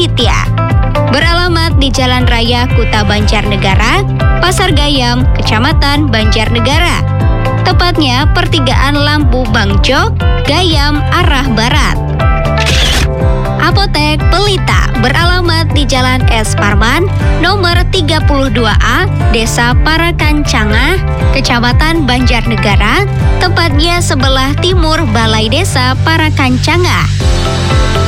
Aditya. Beralamat di Jalan Raya Kuta Banjarnegara, Pasar Gayam, Kecamatan Banjarnegara. Tepatnya pertigaan Lampu Bangjo, Gayam arah barat. Apotek Pelita beralamat di Jalan S. Parman, nomor 32A, Desa Parakancanga, Kecamatan Banjarnegara, tepatnya sebelah timur Balai Desa Parakancanga.